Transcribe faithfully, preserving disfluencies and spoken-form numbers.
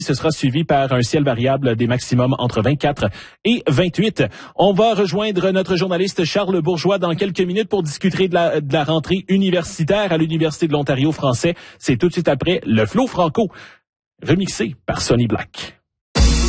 Ce sera suivi par un ciel variable des maximums entre vingt-quatre et vingt-huit. On va rejoindre notre journaliste Charles Bourgeois dans quelques minutes pour discuter de la, de la rentrée universitaire à l'Université de l'Ontario français. C'est tout de suite après le Flow Franco, remixé par Sonny Black.